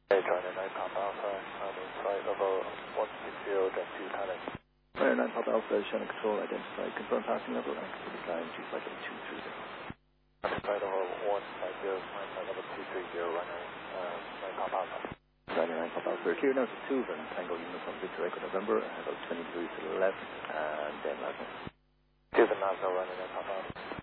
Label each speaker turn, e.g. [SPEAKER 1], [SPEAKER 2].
[SPEAKER 1] Hey, Charlie 9 Papa Alpha, on the flight level 160, then 2 Thailand.
[SPEAKER 2] Right, 9 Papa Alpha, Shannon Control, identified, confirm passing level, and continue climb to flight level 230.
[SPEAKER 1] On the flight level 150, flight level 230, runway 9 Papa Alpha.
[SPEAKER 2] Charlie 9 Papa Alpha, clear now to 2 from Tango Uniform Victor Echo November, about 20 degrees to the left, and then last one.
[SPEAKER 1] Here's the Mazda runway 9 Papa Alpha.